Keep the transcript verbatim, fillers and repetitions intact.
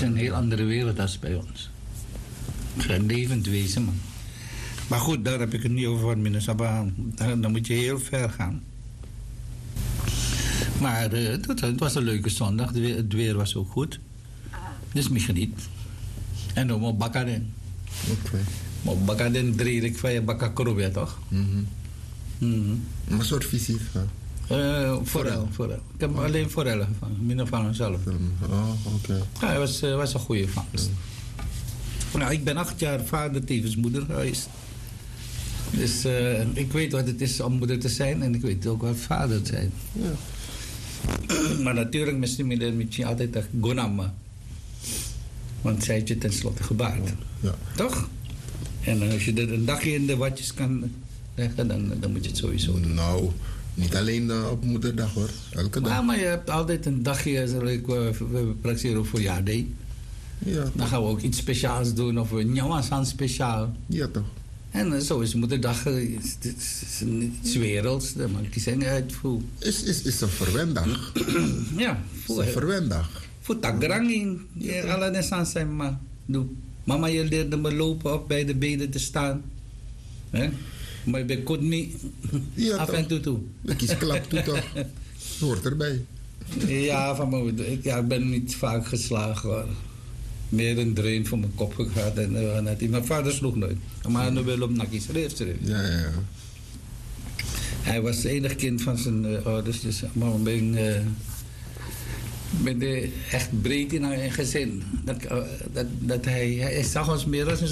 een heel andere wereld als bij ons. Het is een levend wezen, man. Maar goed, daar heb ik het niet over, meneer Sabah. Dan moet je heel ver gaan. Maar uh, het, het was een leuke zondag. Het weer, het weer was ook goed. Dus me geniet. En dan moet bakken in. Oké. Maar bakken in drie, ik van je bakken krob, toch? Mhm. Mm Wat soort visie? Uh, forel, forel. Ik heb oh. alleen forellen gevangen, minder van mezelf. Oh, oké. Okay. Ja, het was, uh, was een goede vangst. Ja. Nou, ik ben acht jaar vader tevens moeder geweest. Dus uh, ik weet wat het is om moeder te zijn en ik weet ook wat vader te zijn. Ja. Maar natuurlijk misschien met je altijd een gonamma. Want zij heeft je tenslotte gebaard. Ja. Toch? En als je er een dagje in de watjes kan leggen, dan, dan moet je het sowieso doen. Nou, niet alleen uh, op moederdag hoor. Elke dag. Ja, maar je hebt altijd een dagje, zoals ik, we, we praktijken ook voor jaar D. Ja. Dan gaan we ook iets speciaals doen of een Nyawasan speciaal. Ja toch. En uh, zo is moederdag, het is, is iets werelds, daar mag ik zeggen uitvoer. Is, is, is een verwendag. Ja, voor een verwendag. Voor tagrangin, je alle nesans zijn maar doe. Mama, je leerde me lopen op bij de benen te staan. Hè? Maar je bent niet ja, af en toe toe. Ik kies klap toe toch. Hoort erbij. Ja, van mijn, ik, ja, ik ben niet vaak geslagen hoor. Meer een dreun voor mijn kop gehad. En, uh, mijn vader sloeg nooit. Maar nu wil op nakkies. Ja, ja, ja. Hij was het enige kind van zijn uh, ouders. Dus maar ik ben, uh, ben de echt breed in haar gezin. Dat, uh, dat, dat hij, hij zag ons meer als een